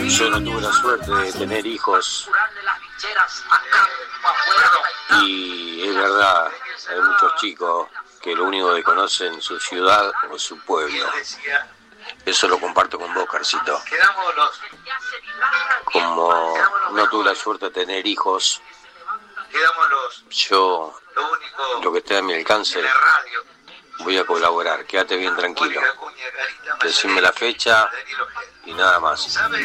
Yo no tuve la suerte de tener hijos y es verdad, hay muchos chicos que lo único que conocen su ciudad o su pueblo. Eso lo comparto con vos, Carcito. Como no tuve la suerte de tener hijos, yo, lo que esté a mi alcance, voy a colaborar. Quédate bien tranquilo. Decime la fecha y nada más.